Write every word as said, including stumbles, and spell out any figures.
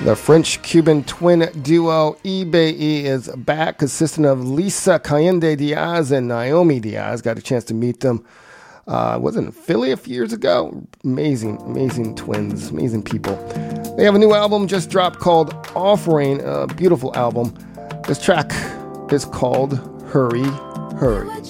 The French-Cuban twin duo Ibeyi is back, consisting of Lisa Cayende Diaz and Naomi Diaz. Got a chance to meet them. Uh, wasn't in Philly a few years ago. Amazing, amazing twins, amazing people. They have a new album just dropped called Offering, a beautiful album. This track is called Hurry, Hurry.